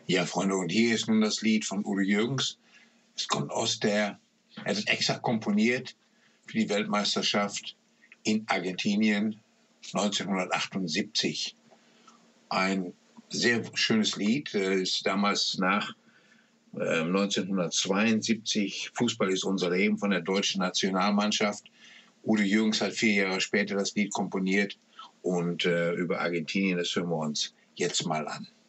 Ja, Freunde, und hier ist nun das Lied von Udo Jürgens. Es kommt er hat es extra komponiert für die Weltmeisterschaft in Argentinien 1978. Ein sehr schönes Lied, ist damals nach 1972, Fußball ist unser Leben, von der deutschen Nationalmannschaft. Udo Jürgens hat 4 Jahre später das Lied komponiert und über Argentinien, das hören wir uns jetzt mal an.